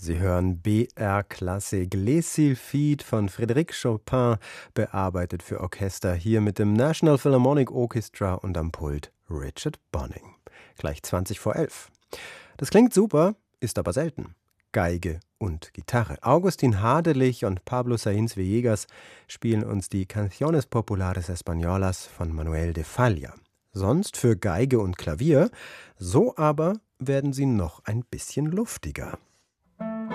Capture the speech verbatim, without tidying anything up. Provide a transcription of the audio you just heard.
Sie hören B R-Klassik Les Sylphides von Frédéric Chopin, bearbeitet für Orchester, hier mit dem National Philharmonic Orchestra und am Pult Richard Bonning. Gleich zwanzig vor elf. Das klingt super, ist aber selten. Geige und Gitarre. Augustin Hadelich und Pablo Sáenz Villegas spielen uns die Canciones Populares Españolas von Manuel de Falla. Sonst für Geige und Klavier, so aber werden sie noch ein bisschen luftiger.